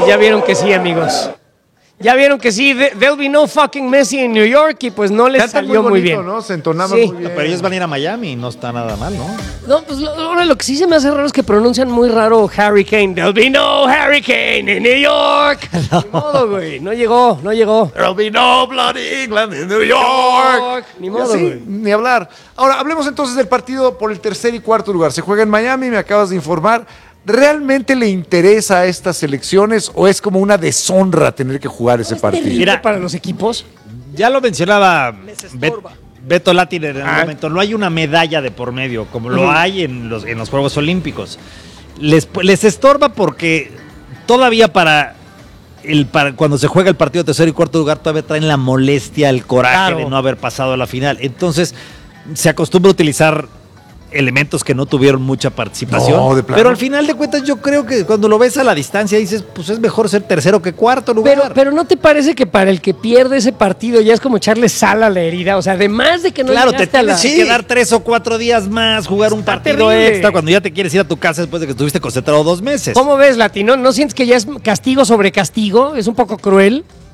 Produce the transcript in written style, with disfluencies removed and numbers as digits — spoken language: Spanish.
ya vieron que sí, amigos. Ya vieron que sí, there'll be no fucking Messi en New York y pues no les salió muy bien. ¿No? Se entonaba Sí. muy bien. Pero ellos van a ir a Miami y no está nada mal, ¿no? No, pues ahora lo que sí se me hace raro es que pronuncian muy raro Hurricane. There'll be no hurricane in New York. Ni modo, güey. No llegó. There'll be no bloody England in New York. Ni modo, Sí, güey. ni hablar. Ahora, hablemos entonces del partido por el tercer y cuarto lugar. Se juega en Miami, me acabas de informar. ¿Realmente le interesa a estas elecciones o es como una deshonra tener que jugar ese partido? Terrible Mira, para los equipos. Ya lo mencionaba estorba. Beto Lati en un momento. No hay una medalla de por medio como lo hay en los Juegos Olímpicos. Les estorba porque todavía para cuando se juega el partido de tercer y cuarto lugar todavía traen la molestia, el coraje Claro. de no haber pasado a la final. Entonces se acostumbra a utilizar elementos que no tuvieron mucha participación. No, de plano. Pero al final de cuentas yo creo que cuando lo ves a la distancia dices, pues es mejor ser tercero que cuarto lugar. Pero ¿no te parece que para el que pierde ese partido ya es como echarle sal a la herida? O sea, además de que no Claro, te llegaste a la... tienes que quedar 3 o 4 días más, jugar un Está partido terrible. extra cuando ya te quieres ir a tu casa después de que estuviste concentrado 2 meses. ¿Cómo ves, Latino? ¿No sientes que ya es castigo sobre castigo? ¿Es un poco cruel?